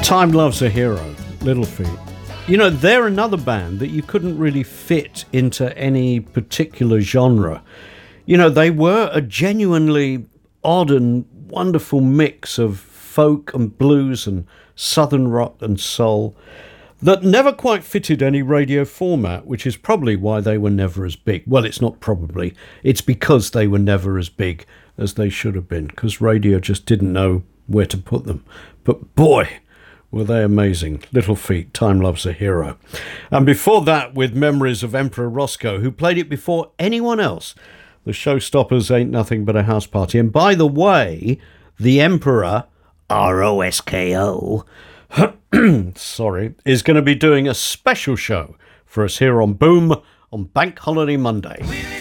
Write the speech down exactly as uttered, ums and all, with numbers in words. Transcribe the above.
Time Loves a Hero, Little Feat. You know, they're another band that you couldn't really fit into any particular genre. You know, they were a genuinely odd and wonderful mix of folk and blues and southern rock and soul that never quite fitted any radio format, which is probably why they were never as big. Well, it's not probably. It's because they were never as big as they should have been, because radio just didn't know where to put them. But boy, were they amazing. Little Feat, Time Loves a Hero. And before that, with Memories of Emperor Roscoe, who played it before anyone else, the Showstoppers Ain't Nothing But a House Party. And by the way, the Emperor, R O S K O, sorry, is going to be doing a special show for us here on Boom on Bank Holiday Monday.